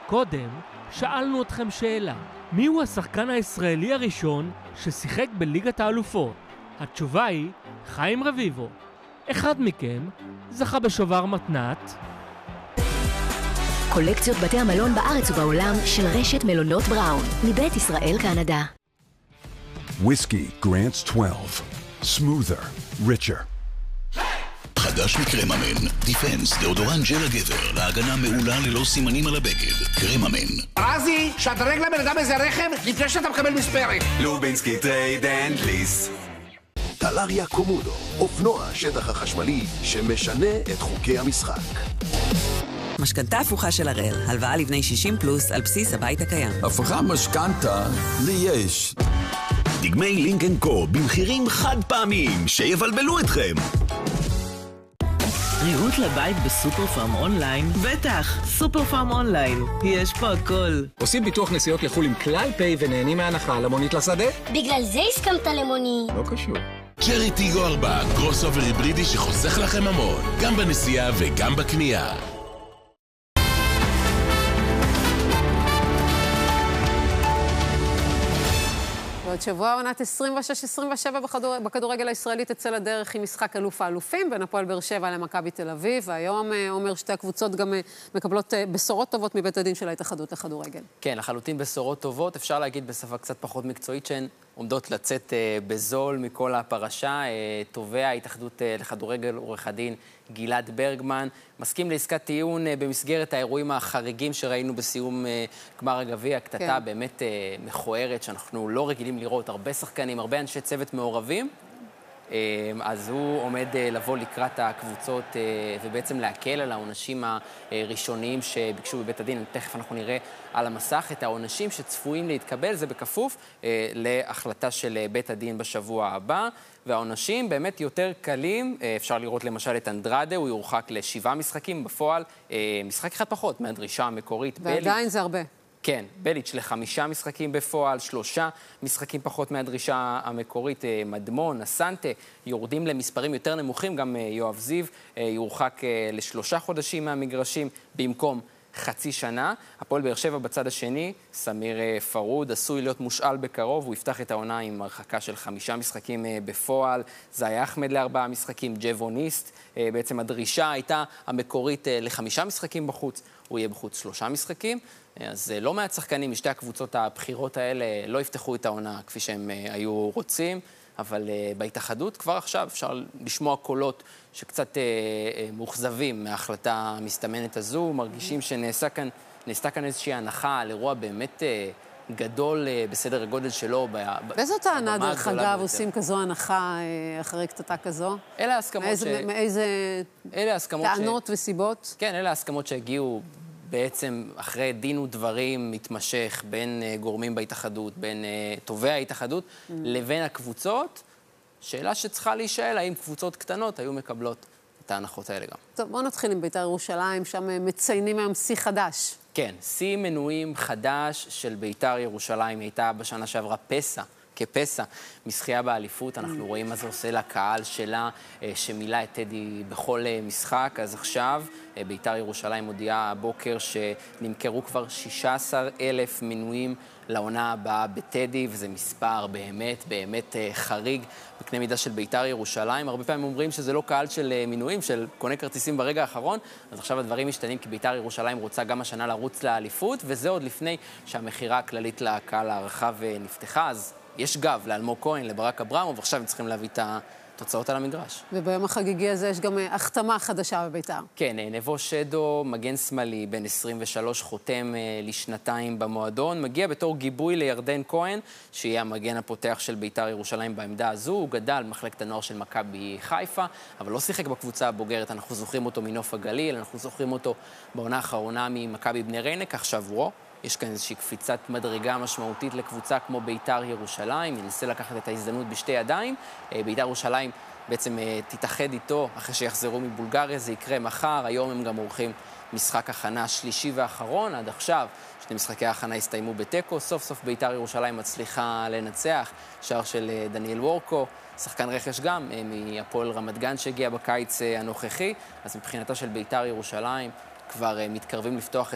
קודם שאלנו אתכם שאלה, מיהו השחקן הישראלי הראשון ששיחק בליגת האלופות? התשובה היא חיים רביבו. אחד מכם זכה בשובר מתנת. קולקציות בתי המלון בארץ ובעולם של רשת מלונות בראון, מבית ישראל קנדה. Whiskey Grants 12. Smoother, richer. חדש מקרממן, דיפנס, דאודורנט ג'ל הגבר, להגנה מעולה ללא סימנים על הבגד. קרממן. רזי, שדרג לבן אדם איזה רכב לפני שאתה מקבל מספרת. לובינסקי טרייד אנד ליס. טלריה קומודו, אופנוע השטח החשמלי שמשנה את חוקי המשחק. משכנתה הפוכה של הראל, הלוואה לבני 60 פלוס על בסיס הבית הקיים. הפוכה משכנתה לי יש. דגמי לינקן קו במחירים חד פעמיים שיבלבלו אתכם. ריהוט לבית בסופר פארם אונליין? בטח, סופר פארם אונליין. יש פה הכל. עושים ביטוח נסיעות לחול עם כלל פיי ונהנים מהנחה על המונית לשדה? בגלל זה הסכמת למונית. לא קשור. צ'רי טיגו 4, קרוס אובר היברידי שחוסך לכם המון, גם בנסיעה וגם בקנייה. בעוד שבוע עונת 26-27 בכדורגל הישראלי תצא לדרך עם משחק אלוף האלופים בין הפועל באר שבע למכבי תל אביב, והיום אומר שתי הקבוצות גם מקבלות בשורות טובות מבית הדין של ההתאחדות לכדורגל. כן, לחלוטין בשורות טובות, אפשר להגיד בשפה קצת פחות מקצועית שהן עומדות לצאת בזול מכל הפרשה. תובע ההתאחדות לכדורגל עורך הדין גלעד ברגמן מסכים לעסקת טיעון במסגרת האירועים החריגים שראינו בסיום גמר הגביע. קטטה באמת מכוערת שאנחנו לא רגילים לראות, הרבה שחקנים, הרבה אנשי צוות מעורבים. אז הוא עומד לבוא לקראת הקבוצות ובעצם להקל על העונשים הראשוניים שביקשו בבית הדין. תכף אנחנו נראה על המסך את העונשים שצפויים להתקבל, זה בכפוף להחלטה של בית הדין בשבוע הבא, והעונשים באמת יותר קלים. אפשר לראות למשל את אנדרדה, הוא יורחק ל7 משחקים בפועל, משחק אחד פחות מהדרישה המקורית. ועדיין זה הרבה. כן, בליץ' ל5 משחקים בפועל, 3 משחקים פחות מהדרישה המקורית. מדמון, אסנטה, יורדים למספרים יותר נמוכים, גם יואב זיו יורחק ל3 חודשים מהמגרשים במקום חצי שנה. הפועל באר שבע בצד השני, סמיר פרוד, עשוי להיות מושאל בקרוב, הוא יפתח את העונה עם הרחקה של 5 משחקים בפועל. זאי אחמד ל4 משחקים, ג'בוניסט, בעצם הדרישה הייתה המקורית ל5 משחקים בחוץ, הוא יהיה בחוץ 3 משחקים. אז לא מעט שחקנים משתי הקבוצות הבחירות האלה לא יפתחו את העונה כפי שהם היו רוצים, אבל בהתאחדות כבר עכשיו אפשר לשמוע קולות שקצת מוחזבים מההחלטה המסתמנת הזו, מרגישים שנעשתה כאן איזושהי הנחה על אירוע באמת גדול בסדר הגודל שלו. באיזו טענה דרך אגב עושים כזו הנחה אחרי קטטה כזו? אלה ההסכמות מאיזה טענות וסיבות? כן, אלה ההסכמות שהגיעו בעצם אחרי דין ודברים מתמשך בין גורמים בהתאחדות, בין תובע ההתאחדות לבין הקבוצות. שאלה שצריכה להישאל, האם קבוצות קטנות היו מקבלות את ההנחות האלה גם. טוב, בואו נתחיל עם בית"ר ירושלים, שם מציינים היום שיא חדש. כן, שיא מנויים חדש של בית"ר ירושלים. הייתה בשנה שעברה כפסע משחייה באליפות. אנחנו רואים מה זה עושה לקהל שלה, שמילא את טדי בכל משחק. אז עכשיו בית"ר ירושלים הודיעה הבוקר שנמכרו כבר 16,000 מנויים לעונה הבאה בטדי, וזה מספר באמת חריג בקנה מידה של בית"ר ירושלים. הרבה פעמים אומרים שזה לא קהל של מנויים, של קונה כרטיסים ברגע האחרון, אז עכשיו הדברים משתנים, כי בית"ר ירושלים רוצה גם השנה לרוץ לאליפות, וזה עוד לפני שהמחירה הכללית לקהל הרחב נפתחה. אז יש גב לאלמוג כהן, לברק אברמוב, ועכשיו הם צריכים להביא את התוצאות על המגרש. וביום החגיגי הזה יש גם החתמה חדשה בבית"ר. כן, נבו שדו, מגן שמאלי, בן 23, חותם לשנתיים במועדון, מגיע בתור גיבוי לירדן כהן, שיהיה המגן הפותח של בית"ר ירושלים בעמדה הזו. הוא גדל במחלקת הנוער של מכבי חיפה, אבל לא שיחק בקבוצה הבוגרת. אנחנו זוכרים אותו מנוף הגליל, אנחנו זוכרים אותו בעונה האחרונה ממכבי בני ריינה, כך שבוע. יש כאן איזושהי קפיצת מדרגה משמעותית לקבוצה כמו בית"ר ירושלים, ננסה לקחת את ההזדמנות בשתי ידיים. בית"ר ירושלים בעצם תתאחד איתו אחרי שיחזרו מבולגריה, זה יקרה מחר. היום הם גם עורכים משחק הכנה שלישי ואחרון. עד עכשיו שני משחקי ההכנה הסתיימו בטקו, סוף סוף בית"ר ירושלים מצליחה לנצח, שער של דניאל וורקו, שחקן רכש גם מהפועל רמת גן שהגיע בקיץ הנוכחי. אז מבחינתה של בית"ר ירושלים כבר מתקרבים לפתוח